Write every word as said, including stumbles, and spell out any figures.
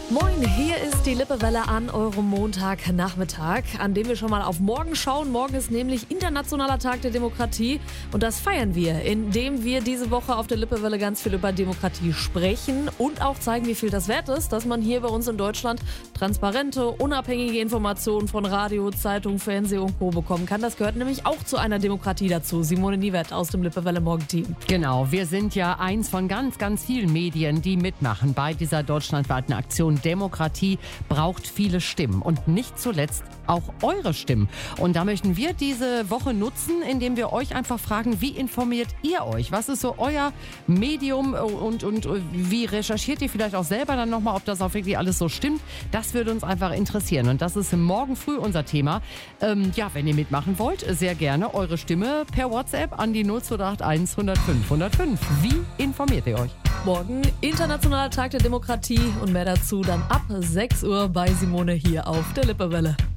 Moin, hier ist die Lippewelle an eurem Montagnachmittag, an dem wir schon mal auf morgen schauen. Morgen ist nämlich Internationaler Tag der Demokratie und das feiern wir, indem wir diese Woche auf der Lippewelle ganz viel über Demokratie sprechen und auch zeigen, wie viel das wert ist, dass man hier bei uns in Deutschland transparente, unabhängige Informationen von Radio, Zeitung, Fernsehen und Co. bekommen kann. Das gehört nämlich auch zu einer Demokratie dazu. Simone Niewert aus dem Lippewelle Morgenteam. Genau, wir sind ja eins von ganz, ganz vielen Medien, die mitmachen bei dieser deutschlandweiten Aktion. Demokratie braucht viele Stimmen und nicht zuletzt auch eure Stimmen. Und da möchten wir diese Woche nutzen, indem wir euch einfach fragen, wie informiert ihr euch? Was ist so euer Medium und, und wie recherchiert ihr vielleicht auch selber dann nochmal, ob das auch wirklich alles so stimmt? Das würde uns einfach interessieren und das ist morgen früh unser Thema. Ähm, ja, wenn ihr mitmachen wollt, sehr gerne eure Stimme per WhatsApp an die null zwei acht eins null fünf null fünf. Wie informiert ihr euch? Morgen Internationaler Tag der Demokratie und mehr dazu dann ab sechs Uhr bei Simone hier auf der Lippewelle.